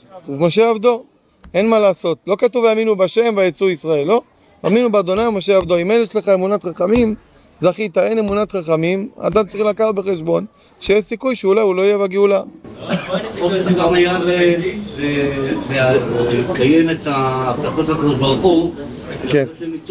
ומשה עבדו. אין מה לעשות. לא כתוב האמינו בשם ויצאו ישראל, לא? האמינו באדוני ומשה עבדו. אם אין יש לך אמונת חכמים, זכית, אין אמונת חכמים, אדם צריך לקחת בחשבון שיש סיכוי שאולי הוא לא יהיה בגאולה. זה גם היה לקיים את ההבטחות הקדוש ברוך הוא. כן.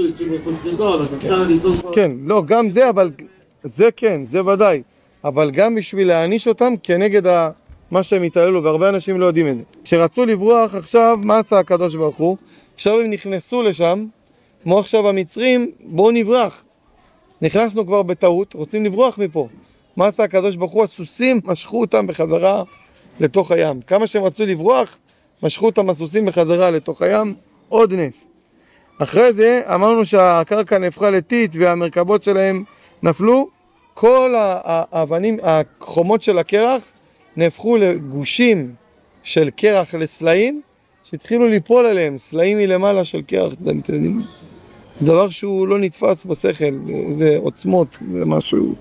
כן, לא, גם זה, אבל זה כן, זה ודאי. אבל גם בשביל להעניש אותם כנגד מה שהם התעללו, והרבה אנשים לא יודעים את זה. כשרצו לברוח עכשיו, מה עשה הקדוש ברוך הוא? עכשיו הם נכנסו לשם, כמו עכשיו המצרים, בואו נברח. נכנסנו כבר בטעות, רוצים לברוח מפה. מה עשה הקדוש ברוך הוא? הסוסים משכו אותם בחזרה לתוך הים. כמה שהם רצו לברוח, משכו אותם הסוסים בחזרה לתוך הים, עוד נס. אחרי זה אמרנו שהקרקע נהפכה לטיט והמרכבות שלהם נפלו, כל האבנים, החומות של הקרח נהפכו לגושים של קרח לסלעים, שהתחילו ליפול עליהם, סלעים מלמעלה של קרח, אתם יודעים? דבר שהוא לא נתפס בשכל, זה עוצמות, זה משהו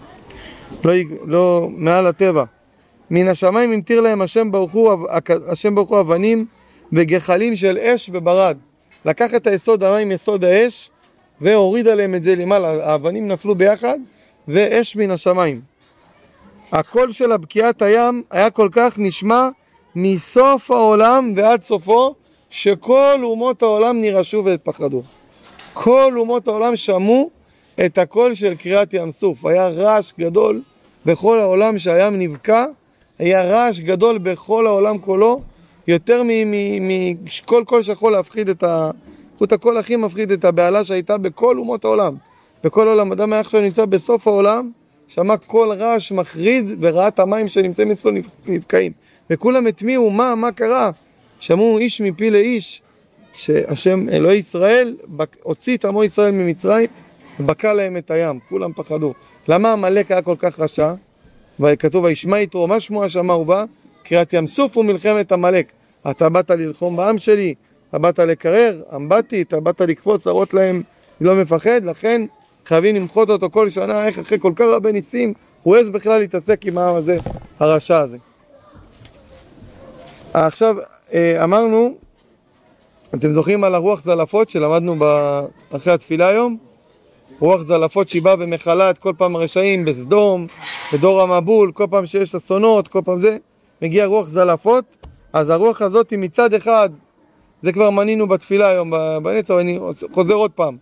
לא מעל הטבע. מן השמיים המטיר להם השם ברוך הוא אבנים וגחלים של אש וברד. לקח את היסוד המים, יסוד האש, והוריד עליהם את זה למעלה. האבנים נפלו ביחד, ואש מן השמיים. הקול של הבקיעת הים היה כל כך נשמע מסוף העולם ועד סופו, שכל אומות העולם נרעשו ופחדו. כל אומות העולם שמעו את הקול של קריאת ים סוף. היה רעש גדול בכל העולם שהים נבקע, היה רעש גדול בכל העולם כולו, יותר מכל קול שיכול להפחיד את חוט הקול הכי מפחיד את הבעלה שהייתה בכל אומות העולם. בכל העולם, אדם היה עכשיו נמצא בסוף העולם, שמע כל רעש מחריד וראה את המים שנמצאים אצלו נבקעים. וכולם התמיעו, מה קרה? שמעו איש מפי לאיש, שהשם אלוהי ישראל הוציא את עמו ישראל ממצרים, ובקע להם את הים, כולם פחדו. למה עמלק היה כל כך רשע? וכתוב, וישמע יתרו, מה שמוע שמע ובא? קריאת ים סוף ומלחמת עמלק. אתה באת ללחום בעם שלי, אתה באת לקרר, באתי, אתה באת לקפוץ, להראות להם, לא מפחד, לכן חייבים למחות אותו כל שנה, איך אחרי כל כך הרבה ניסים, הוא עז בכלל להתעסק עם העם הזה, הרשע הזה. עכשיו, אמרנו, אתם זוכרים על הרוח זלפות שלמדנו אחרי התפילה היום? רוח זלפות שהיא באה ומחלה את כל פעם הרשעים בסדום, בדור המבול, כל פעם שיש אסונות, כל פעם זה, מגיע רוח זלפות. אז הרוח הזאת היא מצד אחד, זה כבר מנינו בתפילה היום בנצח, ואני חוזר עוד פעם.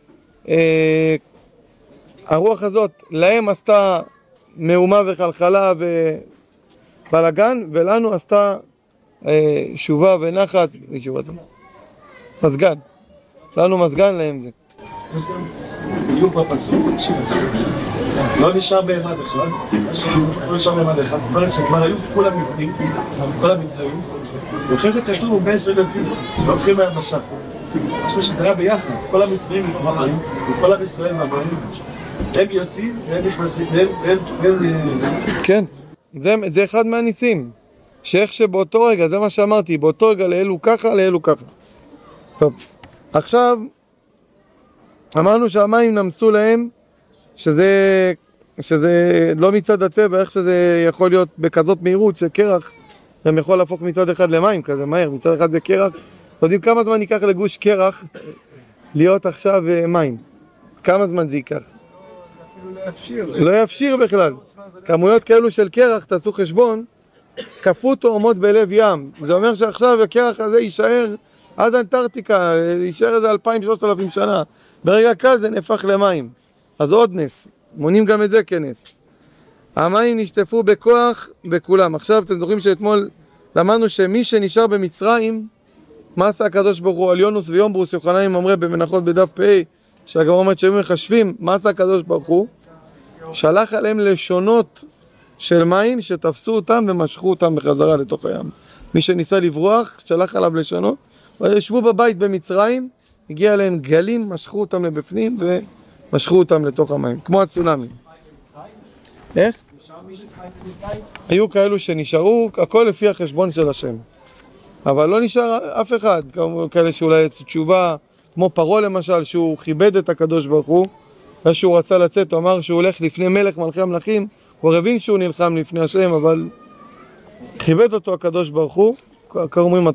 הרוח הזאת להם עשתה מהומה וחלחלה ובלגן, ולנו עשתה שובה ונחת, מזגן. לנו מזגן להם זה. יש גם בדיוק בפסוק, לא נשאר בהמד אחד, לא נשאר בהמד אחד, זאת אומרת שכבר היו כולם מבנים, כל המצרים, ואחרי זה כתוב 120 יוצאים, והולכים מהיבשה. אני חושב שזה היה ביחד, כל המצרים והבאים, וכל עם ישראל והבאים, הם יוצאים והם נכנסים, כן, זה אחד מהניסים, שאיך שבאותו רגע, זה מה שאמרתי, באותו רגע לאלו ככה, לאלו ככה. טוב, עכשיו אמרנו שהמים נמסו להם, שזה לא מצד הטבע, איך שזה יכול להיות בכזאת מהירות שקרח גם יכול להפוך מצד אחד למים כזה מהר, מצד אחד זה קרח. אתם יודעים כמה זמן ייקח לגוש קרח להיות עכשיו מים? כמה זמן זה ייקח? לא יפשיר בכלל. כמויות כאלו של קרח, תעשו חשבון, כפו תאומות בלב ים. זה אומר שעכשיו הקרח הזה יישאר עד אנטארקטיקה, יישאר איזה 2,000-3,000 שנה. ברגע קל זה נהפך למים. אז עוד נס. מונים גם את זה כנס. המים נשטפו בכוח בכולם. עכשיו אתם זוכרים שאתמול למדנו שמי שנשאר במצרים, מה עשה הקדוש ברוך הוא? עליונוס ויומברוס יוחנן ממרא במנחות בדף פ' שהגמרא אומרת שהיו מחשבים, מה עשה הקדוש ברוך הוא? שלח עליהם לשונות של מים שתפסו אותם ומשכו אותם בחזרה לתוך הים. מי שניסה לברוח, שלח עליו לשונות, וישבו בבית במצרים, הגיע אליהם גלים, משכו אותם לבפנים ומשכו אותם לתוך המים, כמו הצונאמי. איך? היו כאלו שנשארו, הכל לפי החשבון של השם. אבל לא נשאר אף אחד, כאלה שאולי יצאו תשובה, כמו פרעה למשל, שהוא כיבד את הקדוש ברוך הוא, ושהוא רצה לצאת, הוא אמר שהוא הולך לפני מלך מלכי המלכים, הוא הבין שהוא נלחם לפני השם, אבל כיבד אותו הקדוש ברוך הוא, כאומרים